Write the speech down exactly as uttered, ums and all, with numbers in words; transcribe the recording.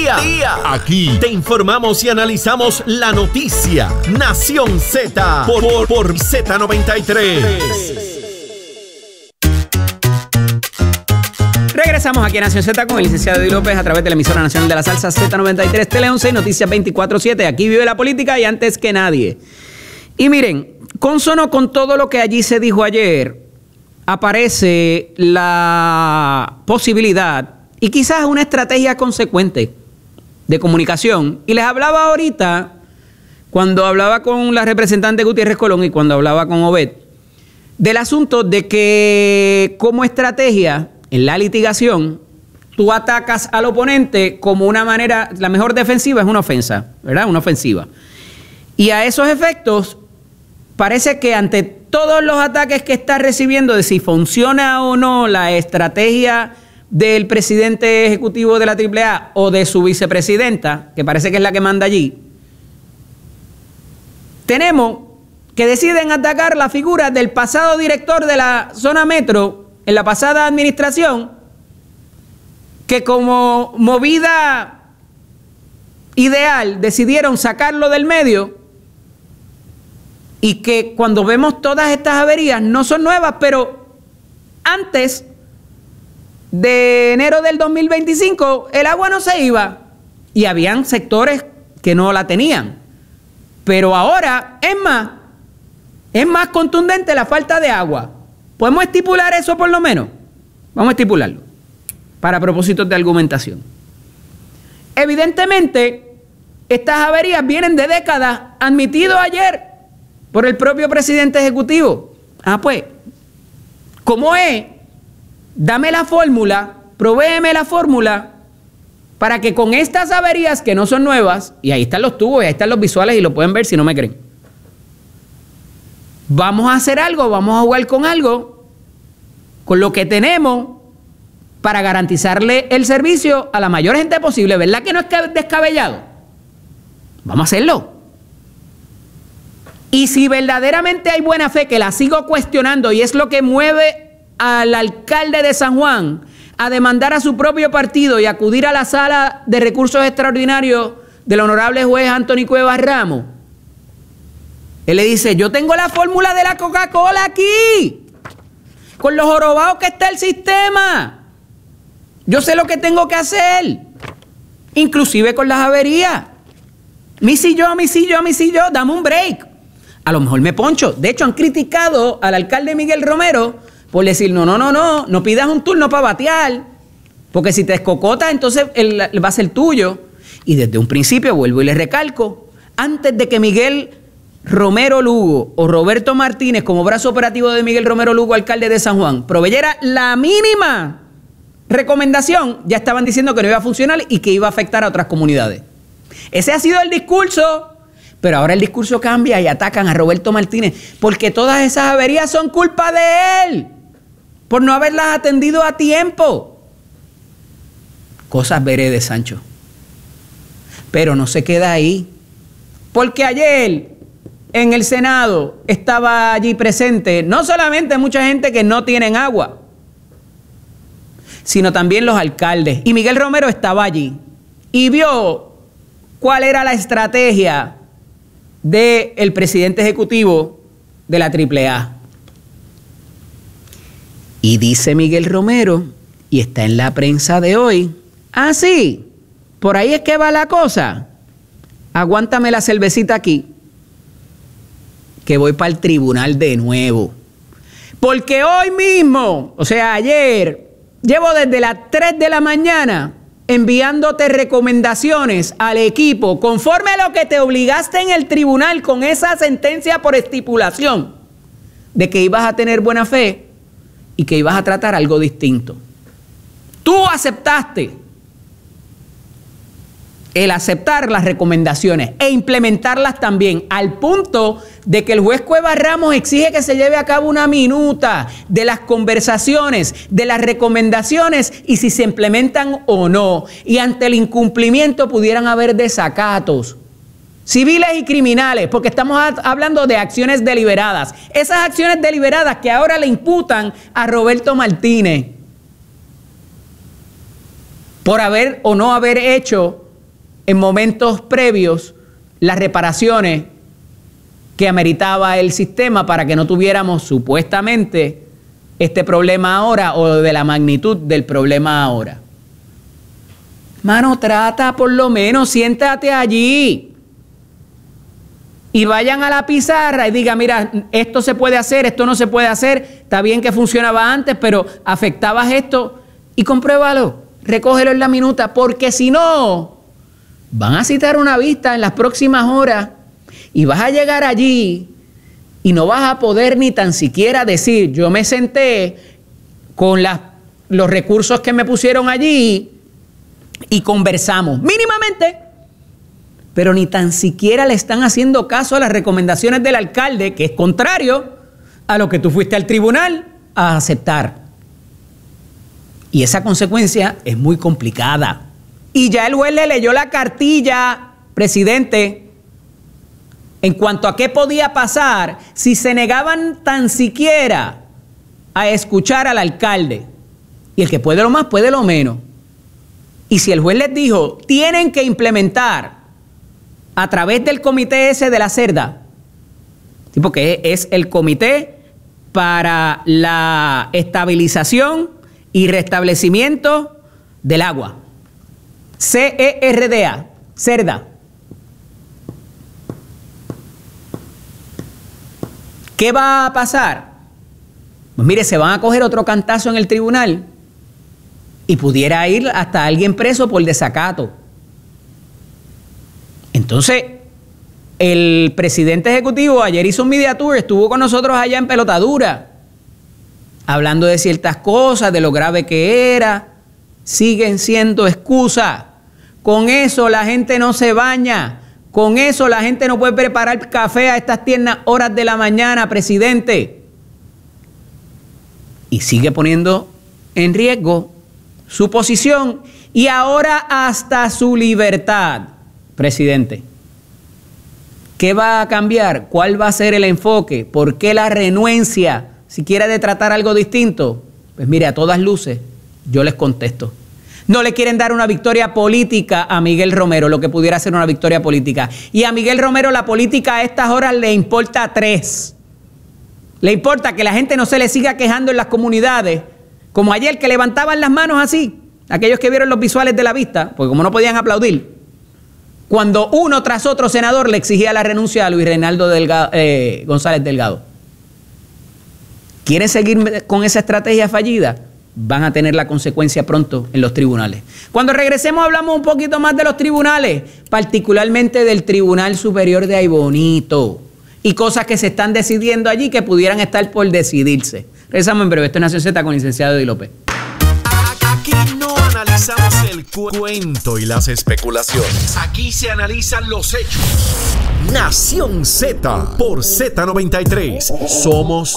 día. día. Aquí te informamos y analizamos la noticia. Nación Z por, por, por Z noventa y tres. Regresamos aquí a Nación Z con el licenciado Eddie López a través de la emisora nacional de la salsa Z noventa y tres, Tele once, Noticias veinticuatro siete. Aquí vive la política y antes que nadie. Y miren, consono con todo lo que allí se dijo ayer, aparece la posibilidad y quizás una estrategia consecuente de comunicación. Y les hablaba ahorita, cuando hablaba con la representante Gutiérrez Colón y cuando hablaba con Obed, del asunto de que como estrategia en la litigación, tú atacas al oponente como una manera, la mejor defensiva es una ofensa, ¿verdad? Una ofensiva. Y a esos efectos, parece que ante todos los ataques que está recibiendo de si funciona o no la estrategia del presidente ejecutivo de la triple A o de su vicepresidenta, que parece que es la que manda allí, tenemos que deciden atacar la figura del pasado director de la zona metro en la pasada administración, que como movida ideal decidieron sacarlo del medio y que cuando vemos todas estas averías no son nuevas, pero antes de enero del dos mil veinticinco el agua no se iba y habían sectores que no la tenían. Pero ahora es más, es más contundente la falta de agua. ¿Podemos estipular eso por lo menos? Vamos a estipularlo para propósitos de argumentación. Evidentemente, estas averías vienen de décadas, admitido ayer por el propio presidente ejecutivo. Ah, pues, ¿cómo es? Dame la fórmula, provéeme la fórmula para que con estas averías que no son nuevas, y ahí están los tubos, y ahí están los visuales y lo pueden ver si no me creen. Vamos a hacer algo, vamos a jugar con algo, con lo que tenemos para garantizarle el servicio a la mayor gente posible. ¿Verdad que no es descabellado? Vamos a hacerlo. Y si verdaderamente hay buena fe, que la sigo cuestionando, y es lo que mueve al alcalde de San Juan a demandar a su propio partido y acudir a la sala de recursos extraordinarios del honorable juez Anthony Cuevas Ramos, él le dice, yo tengo la fórmula de la Coca-Cola aquí, con los jorobados que está el sistema. Yo sé lo que tengo que hacer, inclusive con las averías. Mi si yo, mi si yo, mi si yo, dame un break. A lo mejor me poncho. De hecho, han criticado al alcalde Miguel Romero por decir, no, no, no, no, no pidas un turno para batear, porque si te escocotas, entonces él, él va a ser tuyo. Y desde un principio, vuelvo y le recalco, antes de que Miguel Romero Lugo o Roberto Martínez, como brazo operativo de Miguel Romero Lugo, alcalde de San Juan, proveyera la mínima recomendación, ya estaban diciendo que no iba a funcionar y que iba a afectar a otras comunidades. Ese ha sido el discurso, pero ahora el discurso cambia y atacan a Roberto Martínez, porque todas esas averías son culpa de él, por no haberlas atendido a tiempo. Cosas veredes, Sancho. Pero no se queda ahí, porque ayer en el Senado estaba allí presente no solamente mucha gente que no tienen agua, sino también los alcaldes. Y Miguel Romero estaba allí y vio cuál era la estrategia del presidente ejecutivo de la triple A. Y dice Miguel Romero, y está en la prensa de hoy, ah, sí, por ahí es que va la cosa. Aguántame la cervecita aquí, que voy para el tribunal de nuevo. Porque hoy mismo, o sea, ayer, llevo desde las tres de la mañana enviándote recomendaciones al equipo conforme a lo que te obligaste en el tribunal con esa sentencia por estipulación de que ibas a tener buena fe y que ibas a tratar algo distinto. Tú aceptaste el aceptar las recomendaciones e implementarlas también, al punto de que el juez Cuevas Ramos exige que se lleve a cabo una minuta de las conversaciones, de las recomendaciones y si se implementan o no. Y ante el incumplimiento pudieran haber desacatos civiles y criminales, porque estamos hablando de acciones deliberadas. Esas acciones deliberadas que ahora le imputan a Roberto Martínez por haber o no haber hecho en momentos previos las reparaciones que ameritaba el sistema para que no tuviéramos supuestamente este problema ahora o de la magnitud del problema ahora. Mano, trata por lo menos, siéntate allí y vayan a la pizarra y diga, mira, esto se puede hacer, esto no se puede hacer, está bien que funcionaba antes, pero afectabas esto y compruébalo, recógelo en la minuta, porque si no, van a citar una vista en las próximas horas y vas a llegar allí y no vas a poder ni tan siquiera decir, yo me senté con las, los recursos que me pusieron allí y conversamos, mínimamente, pero ni tan siquiera le están haciendo caso a las recomendaciones del alcalde, que es contrario a lo que tú fuiste al tribunal a aceptar. Y esa consecuencia es muy complicada. Y ya el juez le leyó la cartilla, presidente, en cuanto a qué podía pasar si se negaban tan siquiera a escuchar al alcalde. Y el que puede lo más, puede lo menos. Y si el juez les dijo, tienen que implementar a través del comité ese de la Cerda, ¿sí? Porque es el comité para la estabilización y restablecimiento del agua, C E R D A, Cerda. ¿Qué va a pasar? Pues mire, se van a coger otro cantazo en el tribunal y pudiera ir hasta alguien preso por desacato. Entonces, el presidente ejecutivo ayer hizo un media tour, estuvo con nosotros allá en Pelotadura, hablando de ciertas cosas, de lo grave que era. Siguen siendo excusas. Con eso la gente no se baña. Con eso la gente no puede preparar café a estas tiernas horas de la mañana, presidente. Y sigue poniendo en riesgo su posición y ahora hasta su libertad, presidente. ¿Qué va a cambiar? ¿Cuál va a ser el enfoque? ¿Por qué la renuencia? Si quiere de tratar algo distinto, pues mire, a todas luces, yo les contesto. No le quieren dar una victoria política a Miguel Romero, lo que pudiera ser una victoria política. Y a Miguel Romero la política a estas horas le importa tres. Le importa que la gente no se le siga quejando en las comunidades, como ayer que levantaban las manos así, aquellos que vieron los visuales de la vista, porque como no podían aplaudir, cuando uno tras otro senador le exigía la renuncia a Luis Reinaldo Delgado, eh, González Delgado. ¿Quieren seguir con esa estrategia fallida? Van a tener la consecuencia pronto en los tribunales. Cuando regresemos hablamos un poquito más de los tribunales, particularmente del Tribunal Superior de Aybonito y cosas que se están decidiendo allí que pudieran estar por decidirse. Regresamos en breve. Esto es Nación Z con el licenciado Eddie López. Aquí no analizamos el cu cuento y las especulaciones. Aquí se analizan los hechos. Nación Z por Z noventa y tres. Somos